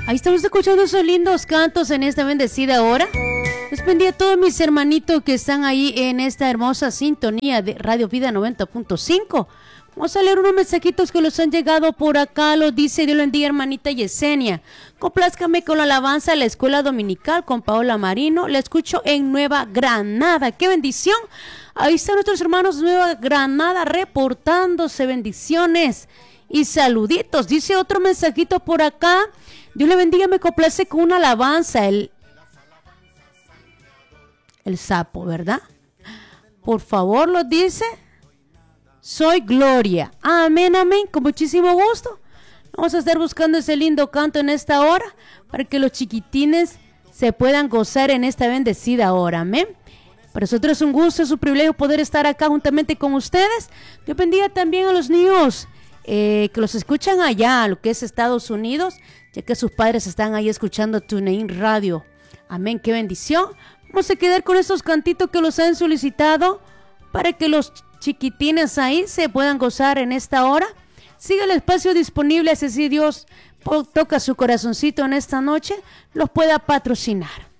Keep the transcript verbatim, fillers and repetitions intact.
Ahí estamos escuchando esos lindos cantos en esta bendecida hora. Les bendiga a todos mis hermanitos que están ahí en esta hermosa sintonía de Radio Vida noventa punto cinco. Vamos a leer unos mensajitos que los han llegado por acá. Los dice: Dios lo bendiga, hermanita Yesenia. Complázcame con la alabanza a la escuela dominical con Paola Marino. La escucho en Nueva Granada. ¡Qué bendición! Ahí están nuestros hermanos de Nueva Granada reportándose. Bendiciones y saluditos. Dice otro mensajito por acá: Dios le bendiga, me complace con una alabanza. El, el sapo, ¿verdad? Por favor, lo dice. Soy Gloria. Amén, amén. Con muchísimo gusto. Vamos a estar buscando ese lindo canto en esta hora para que los chiquitines se puedan gozar en esta bendecida hora. Amén. Para nosotros es un gusto, es un privilegio poder estar acá juntamente con ustedes. Dios bendiga también a los niños eh, que los escuchan allá, lo que es Estados Unidos, ya que sus padres están ahí escuchando TuneIn Radio. Amén, qué bendición. Vamos a quedar con estos cantitos que los han solicitado para que los chiquitines ahí se puedan gozar en esta hora. Sigue el espacio disponible, así si Dios toca su corazoncito en esta noche, los pueda patrocinar.